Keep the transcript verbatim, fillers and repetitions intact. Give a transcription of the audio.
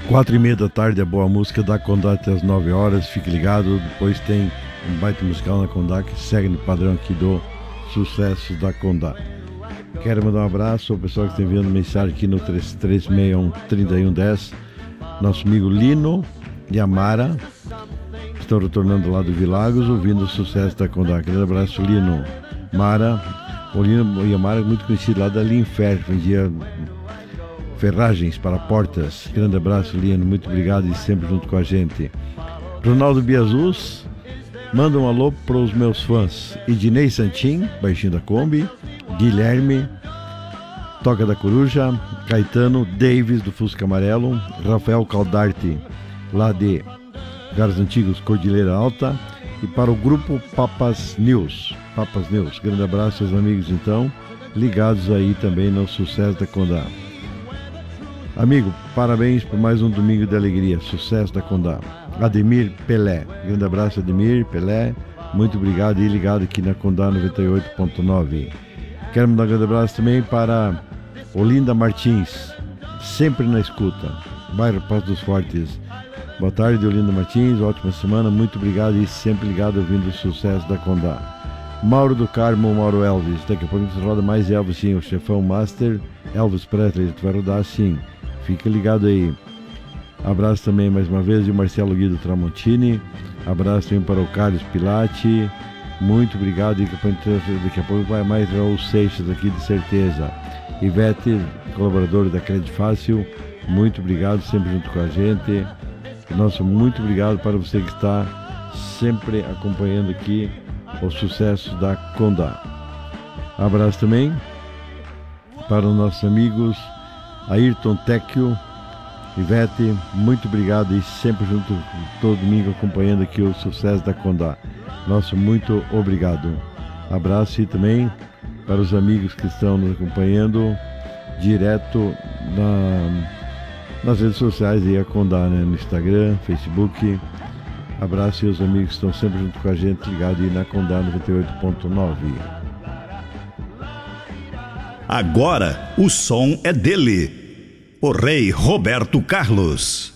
Quatro e meia da tarde, a boa música da Condá até as nove horas. Fique ligado, depois tem um baita musical na Condá que segue no padrão aqui do sucesso da Condá. Quero mandar um abraço ao pessoal que está enviando mensagem aqui no três três seis um, três um um zero. Nosso amigo Lino e a Mara estão retornando lá do Vilagos, ouvindo o sucesso da Condá. Grande abraço, Lino. Mara, o Lino e a Mara, muito conhecido lá da Linfer, vendia ferragens para portas. Grande abraço, Lino, muito obrigado e sempre junto com a gente. Ronaldo Biazus, manda um alô para os meus fãs. Ednei Santim, baixinho da Kombi, Guilherme, Toca da Coruja, Caetano, Davis do Fusca Amarelo, Rafael Caldarte, lá de Lugares Antigos, Cordilheira Alta, e para o grupo Papas News. Papas News, grande abraço aos amigos então, ligados aí também no sucesso da Condá. Amigo, parabéns por mais um domingo de alegria, sucesso da Condá. Ademir Pelé, grande abraço Ademir Pelé, muito obrigado e ligado aqui na Condá noventa e oito ponto nove. Quero mandar um grande abraço também para Olinda Martins, sempre na escuta, bairro Passo dos Fortes. Boa tarde, Olinda Martins, ótima semana, muito obrigado e sempre ligado ouvindo o sucesso da Condá. Mauro do Carmo, Mauro Elvis, daqui a pouco você roda mais Elvis, sim, o chefão Master, Elvis Presley, tu vai rodar sim, fica ligado aí. Abraço também mais uma vez de Marcelo Guido Tramontini, abraço também para o Carlos Pilati, muito obrigado, e daqui a pouco vai mais Raul Seixas aqui de certeza. Ivete, colaborador da Crédito Fácil, muito obrigado, sempre junto com a gente. Nossa, muito obrigado para você que está sempre acompanhando aqui o sucesso da Condá. Abraço também para os nossos amigos Ayrton Tecchio, Ivete, muito obrigado e sempre junto todo domingo acompanhando aqui o sucesso da Condá. Nosso muito obrigado. Abraço e também para os amigos que estão nos acompanhando direto na, nas redes sociais e a Condá, né? No Instagram, Facebook. Abraço e os amigos que estão sempre junto com a gente, ligado aí na Condá noventa e oito ponto nove. Agora o som é dele, o rei Roberto Carlos.